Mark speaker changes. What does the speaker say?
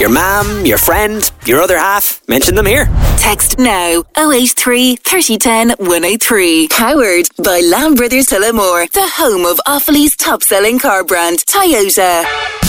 Speaker 1: Your mum, your friend, your other half, mention them here.
Speaker 2: Text now 083 3010 103. Powered by Lamb Brothers Tullamore, the home of Offaly's top-selling car brand, Toyota.